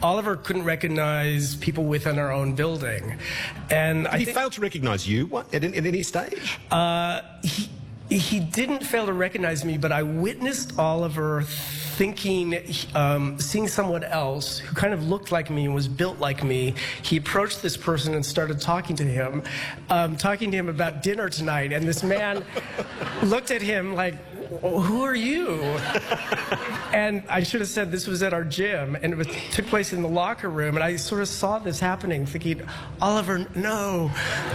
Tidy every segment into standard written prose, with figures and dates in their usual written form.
Oliver couldn't recognize people within our own building. And Did he fail to recognize you at any stage? He didn't fail to recognize me, but I witnessed Oliver thinking, seeing someone else who kind of looked like me and was built like me. He approached this person and started talking to him about dinner tonight. And this man looked at him like, who are you? And I should have said this was at our gym, and it took place in the locker room, and I sort of saw this happening, thinking, Oliver, no.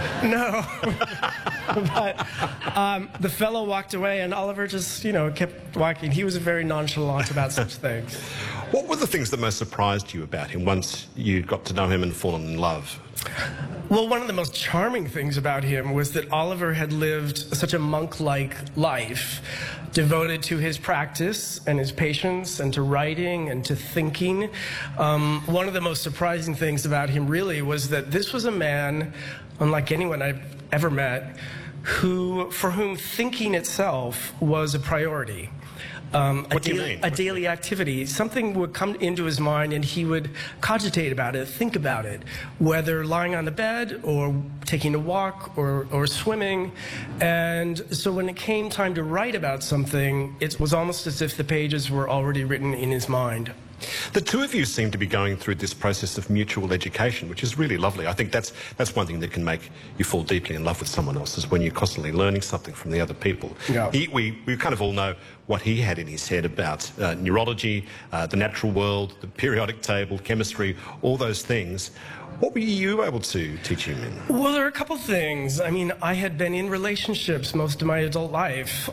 But the fellow walked away, and Oliver just, kept walking. He was very nonchalant about such things. What were the things that most surprised you about him once you got to know him and fallen in love? Well, one of the most charming things about him was that Oliver had lived such a monk-like life, devoted to his practice and his patience and to writing and to thinking. One of the most surprising things about him really was that this was a man, unlike anyone I've ever met, for whom thinking itself was a priority. What do you mean? A daily activity. Something would come into his mind and he would cogitate about it, think about it, whether lying on the bed or taking a walk or swimming. And so when it came time to write about something, it was almost as if the pages were already written in his mind. The two of you seem to be going through this process of mutual education, which is really lovely. I think that's one thing that can make you fall deeply in love with someone else, is when you're constantly learning something from the other people. Yeah. We kind of all know what he had in his head about neurology, the natural world, the periodic table, chemistry, all those things. What were you able to teach him in? Well, there are a couple things. I mean, I had been in relationships most of my adult life.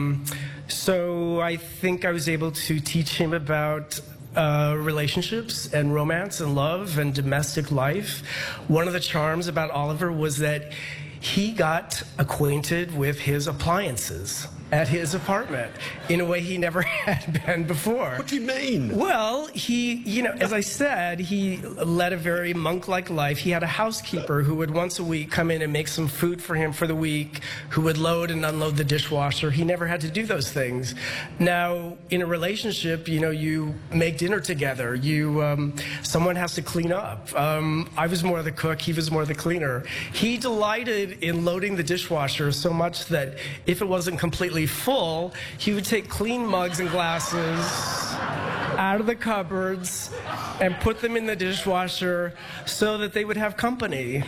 So I think I was able to teach him about relationships and romance and love and domestic life. One of the charms about Oliver was that he got acquainted with his appliances at his apartment in a way he never had been before. What do you mean? Well, he, as I said, he led a very monk-like life. He had a housekeeper who would once a week come in and make some food for him for the week, who would load and unload the dishwasher. He never had to do those things. Now, in a relationship, you make dinner together. Someone has to clean up. I was more the cook, he was more the cleaner. He delighted in loading the dishwasher so much that if it wasn't completely full, he would take clean mugs and glasses out of the cupboards and put them in the dishwasher so that they would have company.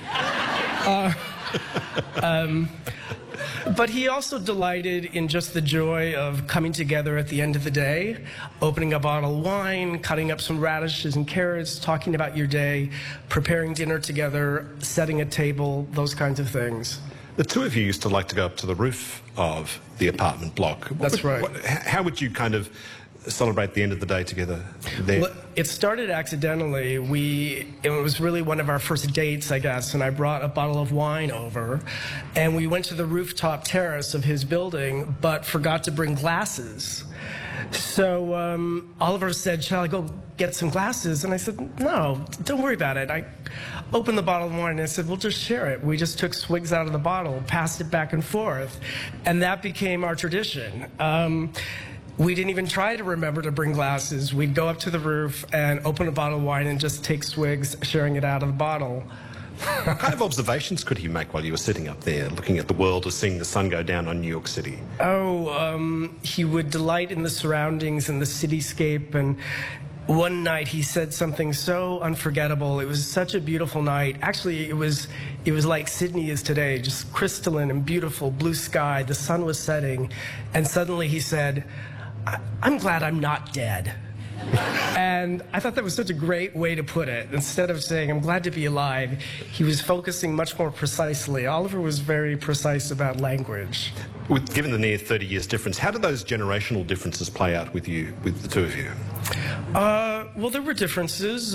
But he also delighted in just the joy of coming together at the end of the day, opening a bottle of wine, cutting up some radishes and carrots, talking about your day, preparing dinner together, setting a table, those kinds of things. The two of you used to like to go up to the roof of the apartment block. That's right. How would you kind of celebrate the end of the day together there? Well, it started accidentally. It was really one of our first dates, I guess, and I brought a bottle of wine over, and we went to the rooftop terrace of his building, but forgot to bring glasses. So Oliver said, shall I go get some glasses? And I said, no, don't worry about it. I opened the bottle of wine and I said, we'll just share it. We just took swigs out of the bottle, passed it back and forth, and that became our tradition. We didn't even try to remember to bring glasses. We'd go up to the roof and open a bottle of wine and just take swigs, sharing it out of the bottle. What kind of observations could he make while you were sitting up there looking at the world or seeing the sun go down on New York City? He would delight in the surroundings and the cityscape. And one night he said something so unforgettable. It was such a beautiful night. Actually, it was like Sydney is today, just crystalline and beautiful, blue sky. The sun was setting. And suddenly he said, I'm glad I'm not dead. And I thought that was such a great way to put it. Instead of saying, I'm glad to be alive, he was focusing much more precisely. Oliver was very precise about language. Given the near 30 years difference, how did those generational differences play out with the two of you? Well, there were differences.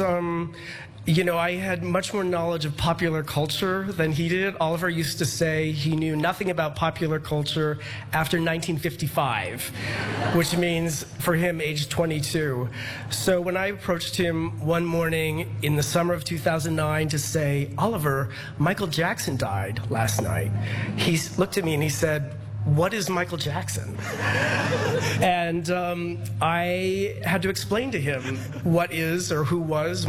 I had much more knowledge of popular culture than he did. Oliver used to say he knew nothing about popular culture after 1955, which means for him, age 22. So when I approached him one morning in the summer of 2009 to say, Oliver, Michael Jackson died last night, he looked at me and he said, what is Michael Jackson? And I had to explain to him what is or who was